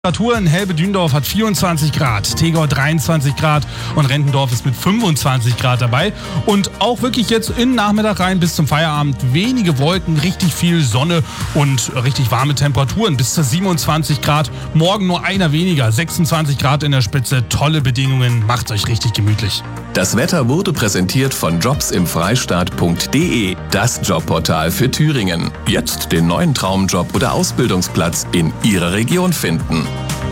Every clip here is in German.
Temperatur in Helbe-Dündorf hat 24 Grad, Tegau 23 Grad und Rentendorf ist mit 25 Grad dabei. Und auch wirklich jetzt in den Nachmittag rein bis zum Feierabend wenige Wolken, richtig viel Sonne und richtig warme Temperaturen bis zu 27 Grad. Morgen nur einer weniger, 26 Grad in der Spitze, tolle Bedingungen, macht's euch richtig gemütlich. Das Wetter wurde präsentiert von jobsimfreistaat.de, das Jobportal für Thüringen. Jetzt den neuen Traumjob oder Ausbildungsplatz in Ihrer Region finden.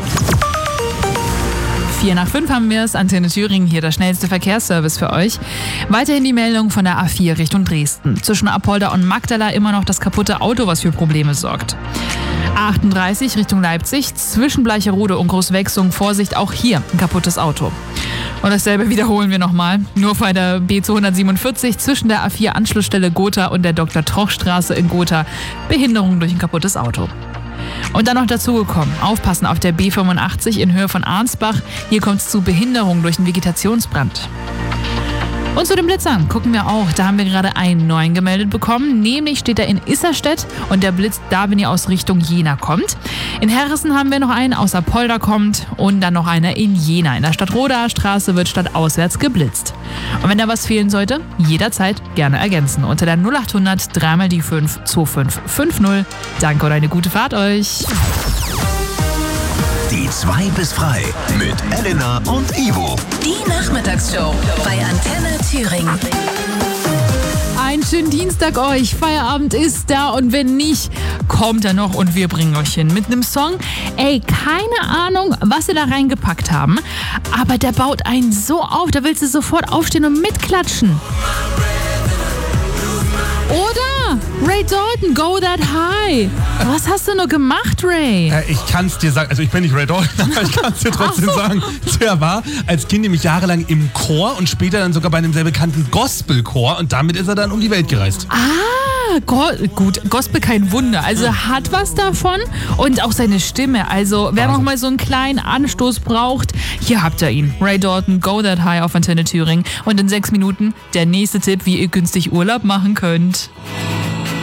4:05 haben wir es, Antenne Thüringen, hier der schnellste Verkehrsservice für euch. Weiterhin die Meldung von der A4 Richtung Dresden. Zwischen Apolda und Magdala immer noch das kaputte Auto, was für Probleme sorgt. A38 Richtung Leipzig, zwischen Bleicherode und Großwechsung, Vorsicht, auch hier ein kaputtes Auto. Und dasselbe wiederholen wir nochmal, nur bei der B247 zwischen der A4 Anschlussstelle Gotha und der Dr.-Troch-Straße in Gotha, Behinderung durch ein kaputtes Auto. Und dann noch dazugekommen, aufpassen auf der B85 in Höhe von Arnsbach. Hier kommt es zu Behinderung durch einen Vegetationsbrand. Und zu den Blitzern gucken wir auch. Da haben wir gerade einen neuen gemeldet bekommen. Nämlich steht er in Isserstedt und der blitzt da, wenn ihr aus Richtung Jena kommt. In Herrissen haben wir noch einen, aus Apolda kommt. Und dann noch einer in Jena. In der Stadtrodaer Straße wird stadtauswärts geblitzt. Und wenn da was fehlen sollte, jederzeit gerne ergänzen. Unter der 0800 3 die 5 2550. Danke und eine gute Fahrt euch. Die 2 bis frei mit Elena und Ivo. Die Nachmittagsshow bei Antenne Thüringen. Einen schönen Dienstag euch. Feierabend ist da und wenn nicht, kommt er noch und wir bringen euch hin mit einem Song. Ey, keine Ahnung, was sie da reingepackt haben, aber der baut einen so auf, da willst du sofort aufstehen und mitklatschen. Oder Ray Dalton, Go That High. Was hast du nur gemacht, Ray? Ich kann es dir sagen, also ich bin nicht Ray Dalton, aber ich kann es dir trotzdem sagen. Der war als Kind nämlich jahrelang im Chor und später dann sogar bei einem sehr bekannten Gospelchor und damit ist er dann um die Welt gereist. Gut, Gospel kein Wunder. Also hat was davon und auch seine Stimme. Also wer noch mal so einen kleinen Anstoß braucht, hier habt ihr ihn. Ray Dalton, Go That High auf Antenne Thüringen. Und in 6 Minuten der nächste Tipp, wie ihr günstig Urlaub machen könnt.